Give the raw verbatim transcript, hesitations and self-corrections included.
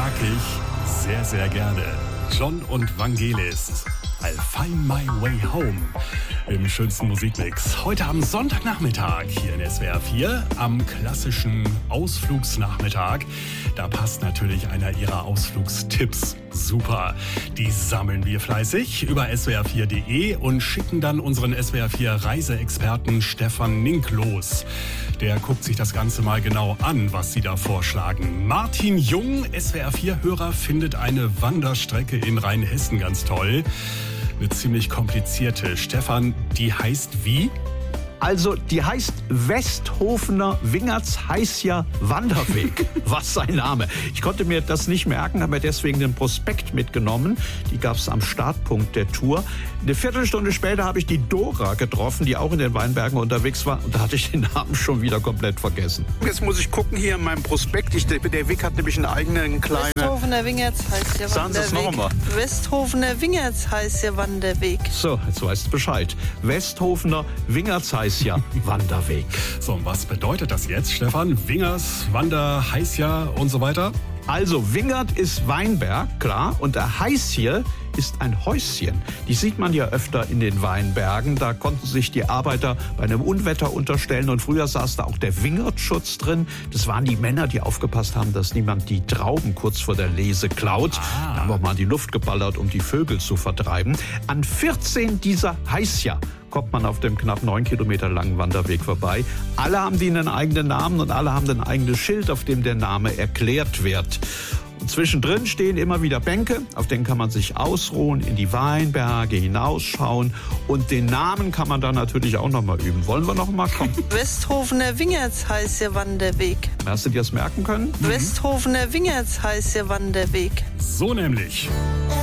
mag ich sehr, sehr gerne. John und Vangelis. I'll find my way home im schönsten Musikmix. Heute am Sonntagnachmittag hier in S W R vier, am klassischen Ausflugsnachmittag. Da passt natürlich einer ihrer Ausflugstipps. Super. Die sammeln wir fleißig über S W R vier Punkt de und schicken dann unseren S W R vier Reiseexperten Stefan Nink los. Der guckt sich das Ganze mal genau an, was sie da vorschlagen. Martin Jung, S W R vier Hörer, findet eine Wanderstrecke in Rheinhessen ganz toll. Eine ziemlich komplizierte. Stefan, die heißt wie? Also, die heißt Westhofener Wingertsheißer Wanderweg. Was ein Name. Ich konnte mir das nicht merken, habe mir deswegen den Prospekt mitgenommen. Die gab es am Startpunkt der Tour. Eine Viertelstunde später habe ich die Dora getroffen, die auch in den Weinbergen unterwegs war. Und da hatte ich den Namen schon wieder komplett vergessen. Jetzt muss ich gucken hier in meinem Prospekt. Ich, der Weg hat nämlich einen eigenen kleinen... Westhofener Wingertsheißer Wanderweg. Sagen Sie es noch einmal. Westhofener Wingertsheißer Wanderweg. So, jetzt weißt du Bescheid. Westhofener Wingertsheißer Wanderweg. So, und was bedeutet das jetzt, Stefan? Wingers, Wander, Heißjahr und so weiter? Also, Wingert ist Weinberg, klar. Und der Heißjahr ist ein Häuschen. Die sieht man ja öfter in den Weinbergen. Da konnten sich die Arbeiter bei einem Unwetter unterstellen. Und früher saß da auch der Wingertschutz drin. Das waren die Männer, die aufgepasst haben, dass niemand die Trauben kurz vor der Lese klaut. Ah. Da haben wir mal in die Luft geballert, um die Vögel zu vertreiben. An vierzehn dieser Heißjahr kommt man auf dem knapp neun Kilometer langen Wanderweg vorbei. Alle haben die einen eigenen Namen und alle haben ein eigenes Schild, auf dem der Name erklärt wird. Und zwischendrin stehen immer wieder Bänke, auf denen kann man sich ausruhen, in die Weinberge hinausschauen. Und den Namen kann man dann natürlich auch noch mal üben. Wollen wir noch mal kommen? Westhofener Wingertsheißer Wanderweg. Hast du dir das merken können? Westhofener Wingertsheißer Wanderweg. So nämlich.